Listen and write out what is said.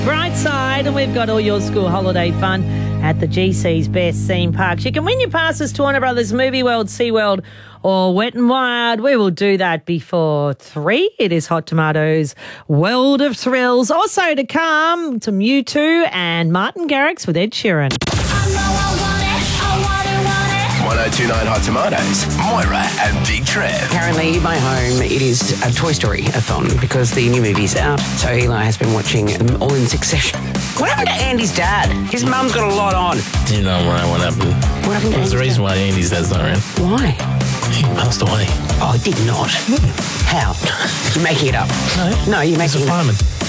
Brightside, and we've got all your school holiday fun at the GC's best theme parks. You can win your passes to Warner Brothers Movie World, SeaWorld or Wet n Wild. We will do that before 3. It is Hot Tomatoes World of Thrills. Also to come, some U2 and Martin Garrix with Ed Sheeran. 1029 Hot Tomatoes, Moira and Big Trev. Currently, my home, it is a Toy Story-a-thon because the new movie's out. So Eli has been watching them all in succession. What happened to Andy's dad? His mum's got a lot on. You know, Ryan, what happened? What happened to There's a Andy's reason why Andy's dad's not around. Why? He passed away. Oh, he did not. How? You're making it up. No. No, you're He's making a it up. fireman.